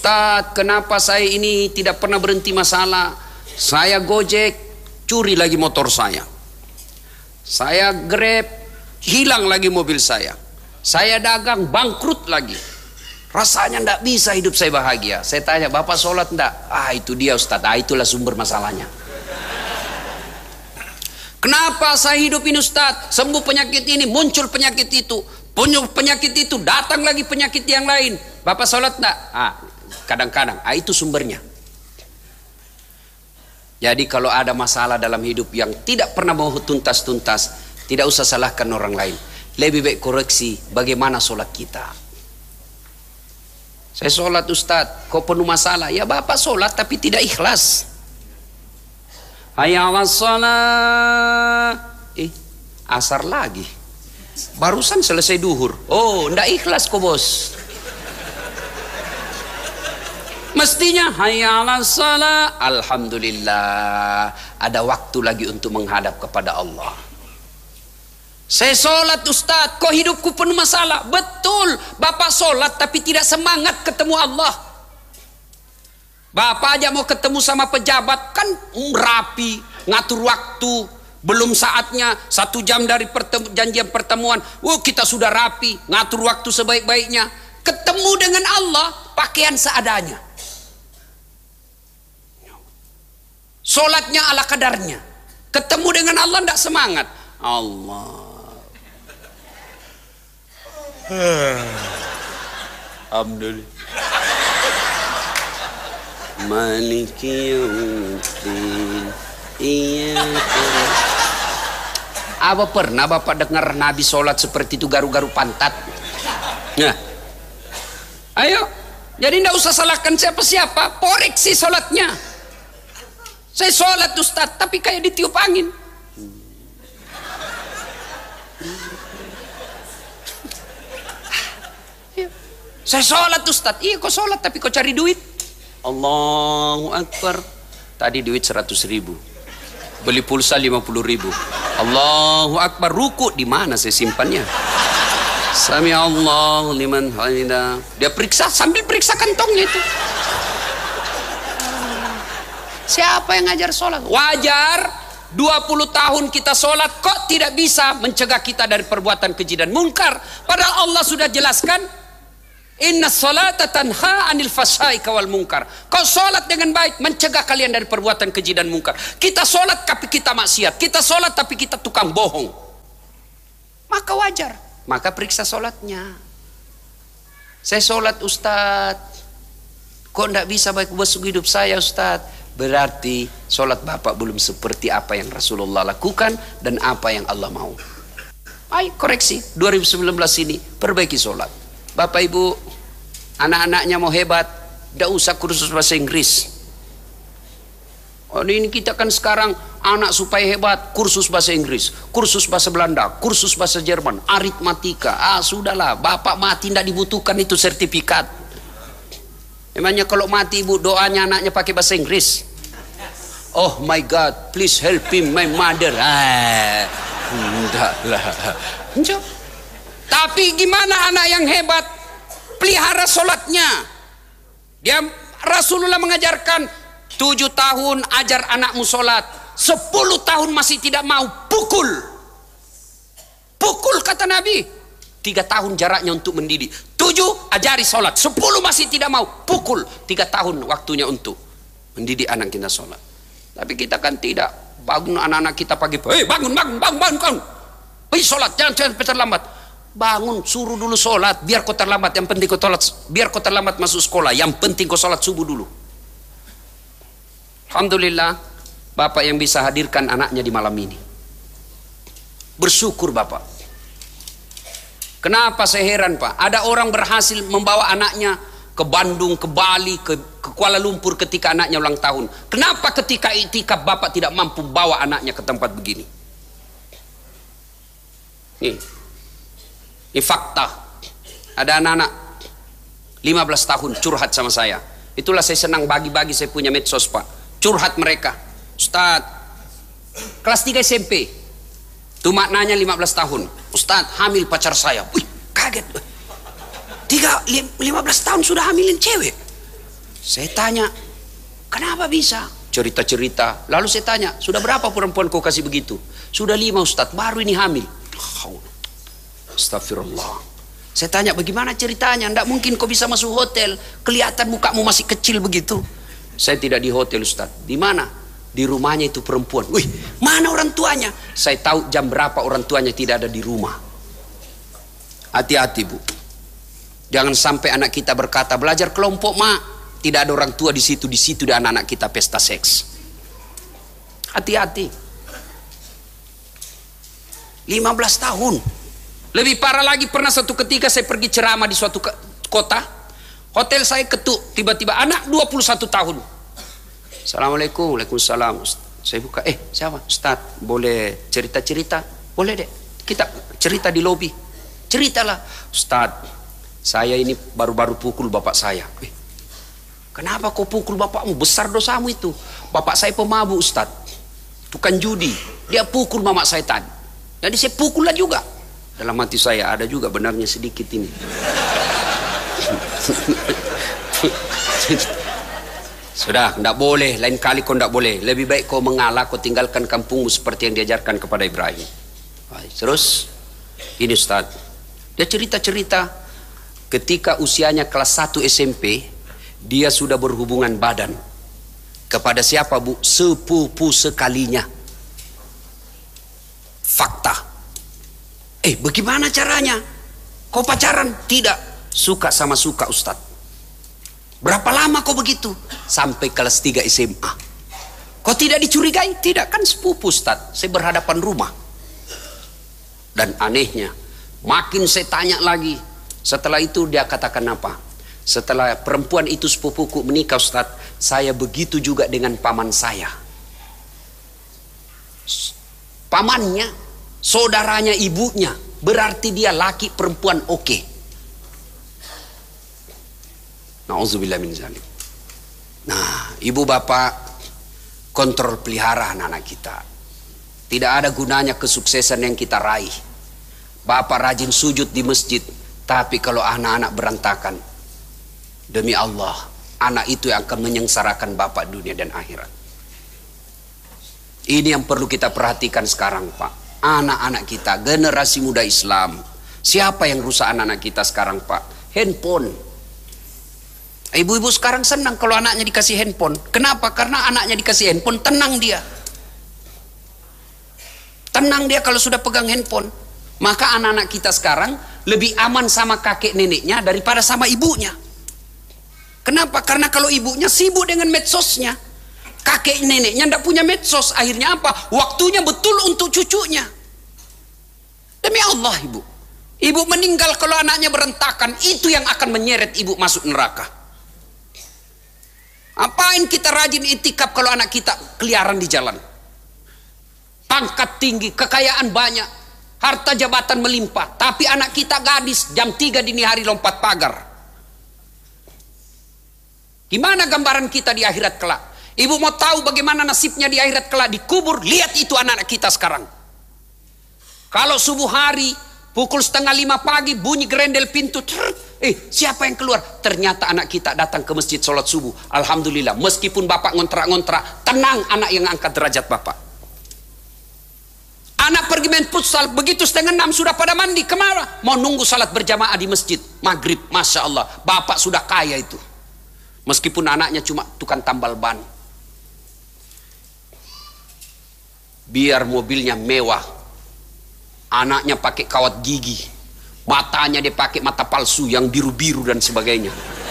Ustadz, kenapa saya ini tidak pernah berhenti masalah? Saya Gojek, curi lagi motor saya. Saya Grab, hilang lagi mobil saya. Saya dagang, bangkrut lagi. Rasanya tidak bisa hidup saya bahagia. Saya tanya, Bapak sholat tidak? Ah, itu dia Ustadz, itulah sumber masalahnya. Kenapa saya hidup ini Ustadz? Sembuh penyakit ini, muncul penyakit itu. Penyakit itu, datang lagi penyakit yang lain. Bapak sholat tidak? Kadang-kadang. Itu sumbernya. Jadi kalau ada masalah dalam hidup yang tidak pernah mau tuntas-tuntas, tidak usah salahkan orang lain. Lebih baik koreksi bagaimana sholat kita. Saya sholat Ustadz, kok penuh masalah? Ya Bapak sholat tapi tidak ikhlas. Hayya 'alas shalah. Asar lagi. Barusan selesai duhur. Oh, ndak ikhlas kok bos. Mestinya hayya 'alas shalah. Alhamdulillah, ada waktu lagi untuk menghadap kepada Allah. Saya sholat Ustadz, kok hidupku penuh masalah? Betul, Bapak sholat tapi tidak semangat ketemu Allah. Bapak aja mau ketemu sama pejabat kan rapi, ngatur waktu. Belum saatnya 1 jam dari janjian pertemuan, kita sudah rapi, ngatur waktu sebaik-baiknya. Ketemu dengan Allah, pakaian seadanya. Sholatnya ala kadarnya. Ketemu dengan Allah tidak semangat. Allah. Alhamdulillah. Maliki yaumiddin. Apa pernah Bapak dengar Nabi sholat seperti itu garu-garu pantat? Nah, ayo. Jadi tidak usah salahkan siapa-siapa. Koreksi sholatnya. Saya sholat Ustadz, tapi kayak ditiup angin. Saya sholat Ustadz, iya kok sholat tapi kok cari duit. Allahu Akbar. Tadi duit 100.000, beli pulsa 50.000. Allahu Akbar. Ruku di mana saya simpannya? Sami Allahu liman hamidah. Dia periksa sambil periksa kantongnya itu. Siapa yang ngajar sholat? Wajar 20 tahun kita sholat kok tidak bisa mencegah kita dari perbuatan keji dan munkar. Padahal Allah sudah jelaskan, inna sholata tanha anil fahsya'i wal munkar. Kau sholat dengan baik mencegah kalian dari perbuatan keji dan munkar. Kita sholat tapi kita maksiat. Kita sholat tapi kita tukang bohong. Maka wajar. Maka periksa sholatnya. Saya sholat Ustadz, kok tidak bisa baik besok hidup saya Ustadz? Berarti sholat Bapak belum seperti apa yang Rasulullah lakukan dan apa yang Allah mau. Ayo koreksi 2019 ini, perbaiki sholat. Bapak Ibu, anak-anaknya mau hebat, tidak usah kursus bahasa Inggris. Oh, ini kita kan sekarang anak supaya hebat, kursus bahasa Inggris, kursus bahasa Belanda, kursus bahasa Jerman, aritmatika. Sudahlah, Bapak mati tidak dibutuhkan itu sertifikat. Emangnya kalau mati Ibu doanya anaknya pakai bahasa Inggris? Oh my God, please help him, my mother. Enggaklah. Tapi gimana anak yang hebat? Pelihara sholatnya. Dia Rasulullah mengajarkan 7 tahun ajar anakmu sholat, 10 tahun masih tidak mau, pukul. Pukul kata Nabi. 3 tahun jaraknya untuk mendidik. 7 ajari sholat, 10 masih tidak mau, pukul. 3 tahun waktunya untuk mendidik anak kita sholat. Tapi kita kan tidak. Bangun anak-anak kita pagi, bangun. Pergi sholat, jangan terlambat. Bangun, suruh dulu sholat, biar kau terlambat. Yang penting kau sholat, biar kau terlambat masuk sekolah. Yang penting kau sholat subuh dulu. Alhamdulillah, Bapak yang bisa hadirkan anaknya di malam ini. Bersyukur Bapak. Kenapa saya heran Pak? Ada orang berhasil membawa anaknya ke Bandung, ke Bali, ke Kuala Lumpur ketika anaknya ulang tahun. Kenapa ketika iktikaf Bapak tidak mampu bawa anaknya ke tempat begini? Ini fakta. Ada anak-anak 15 tahun curhat sama saya. Itulah saya senang bagi-bagi, saya punya medsos Pak. Curhat mereka. Ustadz, kelas 3 SMP. Itu maknanya 15 tahun. Ustadz, hamil pacar saya. Wih, kaget. 15 tahun sudah hamilin cewek. Saya tanya, kenapa bisa? Cerita-cerita. Lalu saya tanya, sudah berapa perempuan kau kasih begitu? Sudah 5 Ustaz, baru ini hamil. Astagfirullah. Saya tanya, bagaimana ceritanya? Tidak mungkin kau bisa masuk hotel, kelihatan mukamu masih kecil begitu. Saya tidak di hotel Ustaz. Di mana? Di rumahnya itu perempuan. Wih, mana orang tuanya? Saya tahu jam berapa orang tuanya tidak ada di rumah. Hati-hati Bu. Jangan sampai anak kita berkata, belajar kelompok mak, tidak ada orang tua di situ ada anak-anak kita pesta seks. Hati-hati. 15 tahun. Lebih parah lagi, pernah satu ketika saya pergi ceramah di suatu kota. Hotel saya ketuk, tiba-tiba anak 21 tahun. Assalamualaikum. Waalaikumsalam. Saya buka, siapa? Ustaz, boleh cerita-cerita? Boleh deh, kita cerita di lobi. Ceritalah. Ustaz, saya ini baru-baru pukul bapak saya. Kenapa kau pukul bapakmu? Besar dosamu itu. Bapak saya pemabuk Ustaz, tukang judi. Dia pukul mama saya tadi. Jadi saya pukullah juga. Dalam hati saya ada juga benarnya sedikit ini. Sudah, tidak boleh. Lain kali kau tidak boleh. Lebih baik kau mengalah, kau tinggalkan kampungmu seperti yang diajarkan kepada Ibrahim. Terus, ini Ustaz, dia cerita-cerita ketika usianya kelas 1 SMP, dia sudah berhubungan badan. Kepada siapa Bu? Sepupu sekalinya. Fakta. Bagaimana caranya? Kau pacaran? Tidak. Suka sama suka Ustaz. Berapa lama kau begitu? Sampai kelas 3 SMA. Kau tidak dicurigai? Tidak, kan sepupu Ustaz. Saya berhadapan rumah. Dan anehnya, makin saya tanya lagi. Setelah itu dia katakan apa? Setelah perempuan itu sepupuku menikah Ustaz, saya begitu juga dengan paman saya. Pamannya, saudaranya ibunya, berarti dia laki perempuan oke. Nauzubillah min zalim. Nah, ibu bapak kontrol pelihara anak-anak kita. Tidak ada gunanya kesuksesan yang kita raih. Bapak rajin sujud di masjid, tapi kalau anak-anak berantakan, demi Allah, anak itu yang akan menyengsarakan bapak dunia dan akhirat. Ini yang perlu kita perhatikan sekarang Pak. Anak-anak kita, generasi muda Islam. Siapa yang rusak anak-anak kita sekarang Pak? Handphone. Ibu-ibu sekarang senang kalau anaknya dikasih handphone. Kenapa? Karena anaknya dikasih handphone, tenang dia. Tenang dia kalau sudah pegang handphone. Maka anak-anak kita sekarang lebih aman sama kakek neneknya daripada sama ibunya. Kenapa? Karena kalau ibunya sibuk dengan medsosnya, kakek neneknya tidak punya medsos. Akhirnya apa? Waktunya betul untuk cucunya. Demi Allah ibu. Ibu meninggal kalau anaknya berantakan, itu yang akan menyeret ibu masuk neraka. Apain kita rajin itikaf kalau anak kita keliaran di jalan? Pangkat tinggi, kekayaan banyak, harta jabatan melimpah, tapi anak kita gadis jam 3 dini hari lompat pagar. Gimana gambaran kita di akhirat kelak? Ibu mau tahu bagaimana nasibnya di akhirat kelak? Dikubur, lihat itu anak-anak kita sekarang. Kalau subuh hari, pukul 4:30 pagi, bunyi gerendel pintu, siapa yang keluar? Ternyata anak kita datang ke masjid sholat subuh. Alhamdulillah, meskipun bapak ngontrak-ngontrak, tenang anak yang angkat derajat bapak. Anak pergi main futsal, begitu 5:30 sudah pada mandi. Kemana? Mau nunggu salat berjamaah di masjid maghrib. Masya Allah, bapak sudah kaya itu. Meskipun anaknya cuma tukang tambal ban. Biar mobilnya mewah, anaknya pakai kawat gigi, matanya dia pakai mata palsu yang biru-biru dan sebagainya.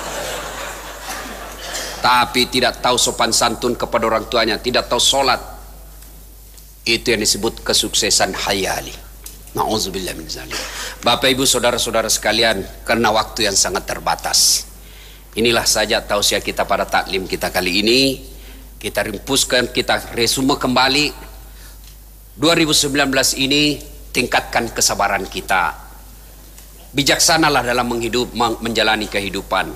Tapi tidak tahu sopan santun kepada orang tuanya, tidak tahu sholat. Itu yang disebut kesuksesan hayali. Na'udzubillah min zalim. Bapak ibu saudara-saudara sekalian, karena waktu yang sangat terbatas, inilah saja tausiah kita pada taklim kita kali ini. Kita ringkuskan, kita resume kembali. 2019 ini tingkatkan kesabaran kita. Bijaksanalah dalam menjalani kehidupan.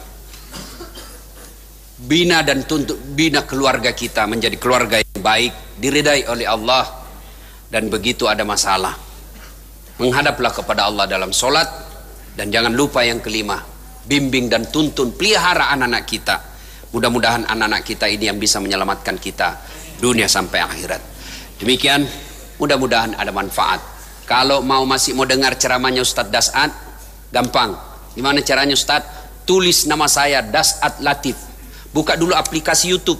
Bina dan tuntut bina keluarga kita menjadi keluarga yang baik, diridai oleh Allah. Dan begitu ada masalah, menghadaplah kepada Allah dalam solat. Dan jangan lupa yang kelima, bimbing dan tuntun, pelihara anak-anak kita. Mudah-mudahan anak-anak kita ini yang bisa menyelamatkan kita dunia sampai akhirat. Demikian, mudah-mudahan ada manfaat. Kalau masih mau dengar ceramahnya Ustadz Das'ad, gampang. Gimana caranya Ustadz? Tulis nama saya Das'ad Latif. Buka dulu aplikasi YouTube,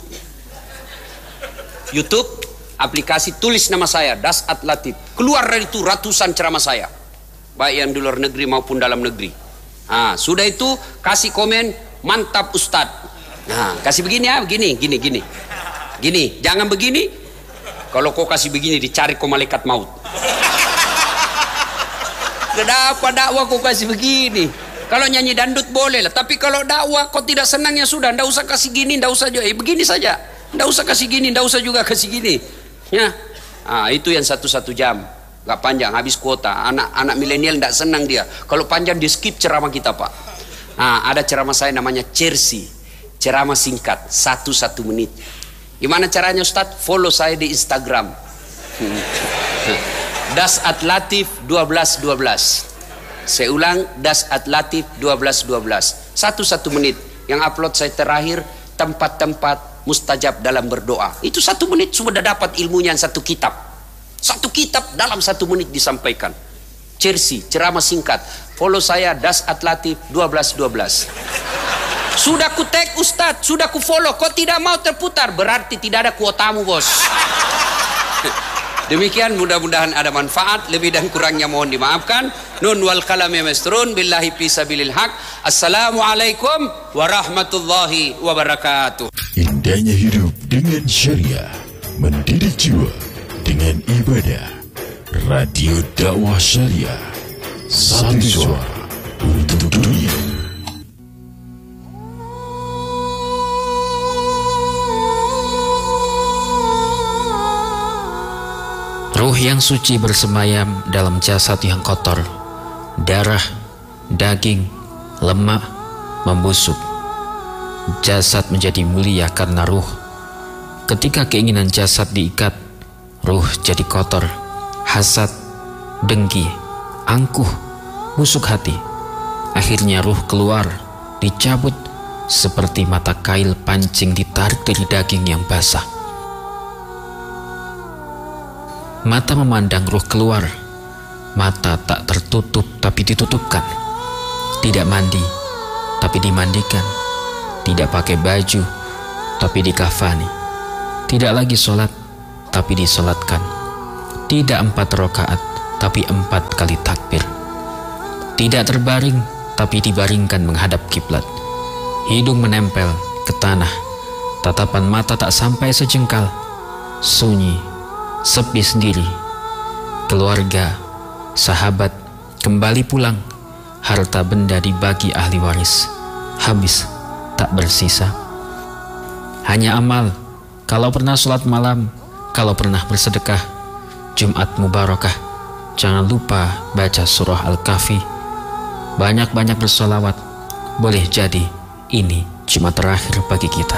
aplikasi, tulis nama saya Das'ad Latif. Keluar dari itu ratusan ceramah saya, baik yang di luar negeri maupun dalam negeri. Sudah itu kasih komen mantap Ustadz. Kasih begini ya, gini, jangan begini. Kalau kau kasih begini dicari kau malaikat maut. Kenapa dakwah kau kasih begini? Kalau nyanyi dandut boleh lah, tapi kalau dakwah kau tidak senang ya sudah, ndak usah kasih gini, ndak usah juga, begini saja. Ndak usah kasih gini, ndak usah juga kasih gini. Ya, itu yang 1 jam, nggak panjang, habis kuota. Anak milenial ndak senang dia. Kalau panjang di skip ceramah kita Pak. Ada ceramah saya namanya Chersi, ceramah singkat 1 menit. Gimana caranya Ustadz? Follow saya di Instagram. Das'ad Latif 1212. Saya ulang, Das'ad Latif 1212. 1 menit. Yang upload saya terakhir tempat-tempat mustajab dalam berdoa. Itu 1 menit sudah dapat ilmunya 1 kitab. 1 kitab dalam 1 menit disampaikan. Chersi, ceramah singkat. Follow saya Das'ad Latif 1212. Sudah ku tag Ustadz, sudah ku follow, kok tidak mau terputar, berarti tidak ada kuotamu bos. Demikian, mudah-mudahan ada manfaat. Lebih dan kurangnya mohon dimaafkan. Nun wal kalam yamesturun billahi fisabilil haq. Assalamualaikum warahmatullahi wabarakatuh. Indahnya hidup dengan syariah, mendidik jiwa dengan ibadah. Radio Dakwah Syariah, satu suara untuk dunia. Ruh yang suci bersemayam dalam jasad yang kotor. Darah, daging, lemak membusuk. Jasad menjadi mulia karena ruh. Ketika keinginan jasad diikat, ruh jadi kotor. Hasad, dengki, angkuh, busuk hati. Akhirnya ruh keluar, dicabut seperti mata kail pancing ditarik dari daging yang basah. Mata memandang ruh keluar. Mata tak tertutup tapi ditutupkan. Tidak mandi tapi dimandikan. Tidak pakai baju tapi dikafani. Tidak lagi sholat tapi disolatkan. Tidak 4 rakaat tapi 4 kali takbir. Tidak terbaring tapi dibaringkan menghadap kiblat. Hidung menempel ke tanah. Tatapan mata tak sampai sejengkal. Sunyi, sepi sendiri. Keluarga, sahabat kembali pulang. Harta benda dibagi ahli waris. Habis, tak bersisa. Hanya amal. Kalau pernah sholat malam, kalau pernah bersedekah. Jumat Mubarakah. Jangan lupa baca surah Al-Kahfi. Banyak-banyak bersolawat. Boleh jadi ini Jumat terakhir bagi kita.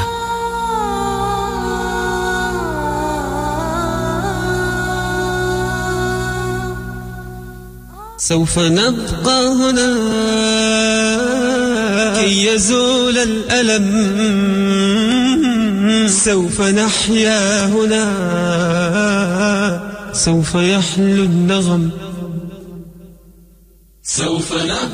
سوف نبقى هنا كي يزول الألم سوف نحيا هنا سوف يحلو النغم سوف نبقى